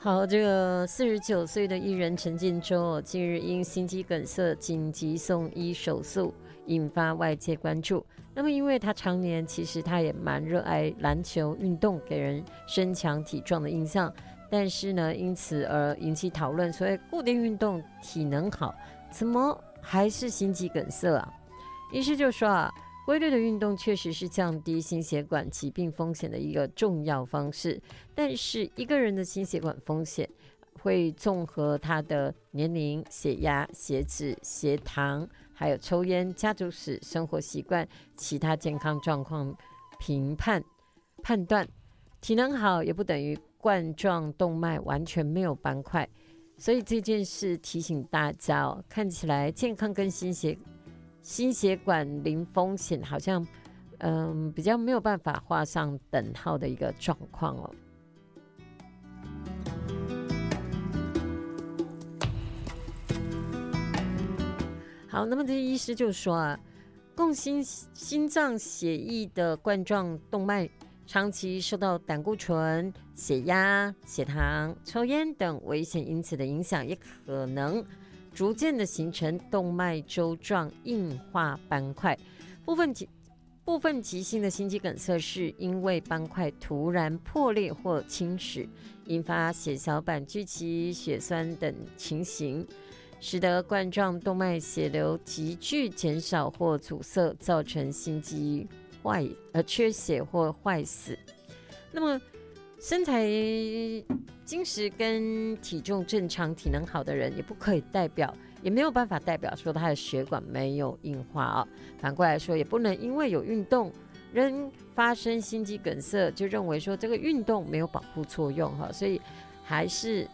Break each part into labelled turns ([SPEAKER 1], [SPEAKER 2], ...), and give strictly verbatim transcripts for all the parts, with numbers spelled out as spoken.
[SPEAKER 1] 好，这个四十九岁的艺人陈建州近日因心肌梗塞紧急送医手术，引发外界关注。那么，因为他常年其实他也蛮热爱篮球运动，给人身强体壮的印象，但是呢，因此而引起讨论。所谓固定运动体能好，怎么还是心肌梗塞啊？医师就说啊，规律的运动确实是降低心血管疾病风险的一个重要方式，但是一个人的心血管风险会综合他的年龄、血压、血脂、血糖，还有抽烟、家族史、生活习惯、其他健康状况评判判断。体能好也不等于冠状动脉完全没有斑块，所以这件事提醒大家哦，看起来健康跟心血心血管零风险好像嗯比较没有办法画上等号的一个状况哦。好，那么这医师就说啊，供心心脏血液的冠状动脉长期受到胆固醇、血压、血糖、抽烟等危险因子的影响，也可能逐渐的形成动脉粥状硬化斑块。部分急部分急性的心肌梗塞是因为斑块突然破裂或侵蚀，引发血小板聚集、血栓等情形，使得冠状动脉血流急剧减少或阻塞，造成心肌坏呃缺血或坏死。那么身材精实跟体重正常、体能好的人，也不可以代表，也没有办法代表说他的血管没有硬化啊、哦。反过来说，也不能因为有运动人发生心肌梗塞，就认为说这个运动没有保护作用哈。所以还是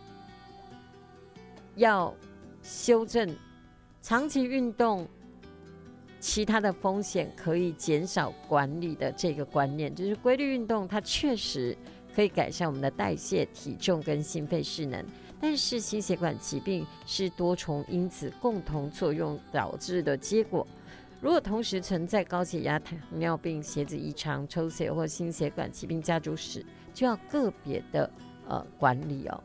[SPEAKER 1] 要修正长期运动其他的风险可以减少管理的这个观念，就是规律运动它确实可以改善我们的代谢、体重跟心肺势能，但是心血管疾病是多重因子共同作用导致的结果。如果同时存在高血压、糖尿病、血脂异常、抽血或心血管疾病家族史，就要个别的呃管理哦。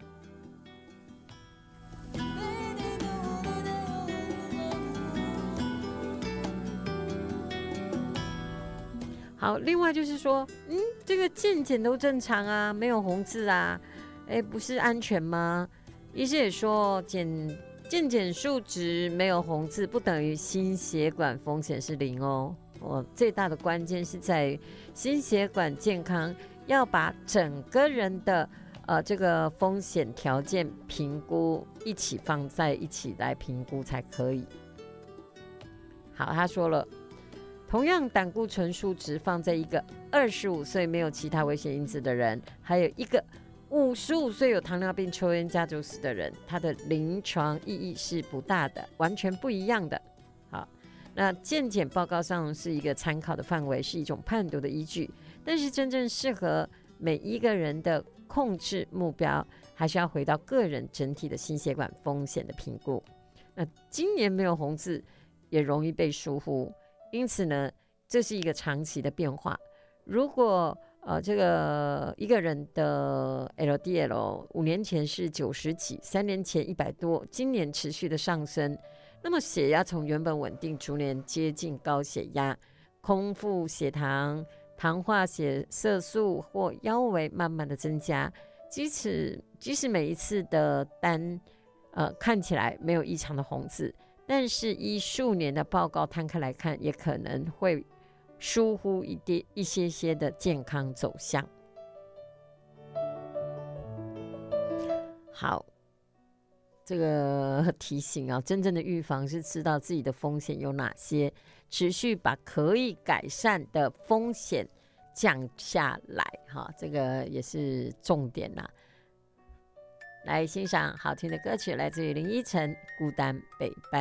[SPEAKER 1] 好，另外就是说，嗯，这个健检都正常啊，没有红字啊，哎，不是安全吗？医师也说，健健检数值没有红字，不等于心血管风险是零哦。我最大的关键是在于心血管健康，要把整个人的呃这个风险条件评估一起放在一起来评估才可以。好，他说了。同样胆固醇数值放在一个二十五岁没有其他危险因子的人，还有一个五十五岁有糖尿病、抽烟家族史的人，它的临床意义是不大的，完全不一样的。好，那健检报告上是一个参考的范围，是一种判读的依据，但是真正适合每一个人的控制目标，还是要回到个人整体的心血管风险的评估。那今年没有红字，也容易被疏忽。因此呢，这是一个长期的变化。如果呃这个一个人的 L D L 五年前是九十几，三年前一百多，今年持续的上升，那么血压从原本稳定，逐年接近高血压，空腹血糖、糖化血色素或腰围慢慢的增加，即使即使每一次的单呃看起来没有异常的红字。但是依数年的报告摊开来看，也可能会疏忽一点一些些的健康走向。好，这个提醒啊，真正的预防是知道自己的风险有哪些，持续把可以改善的风险降下来，哈，这个也是重点啦。来欣赏好听的歌曲，来自于林依晨《孤单北半》。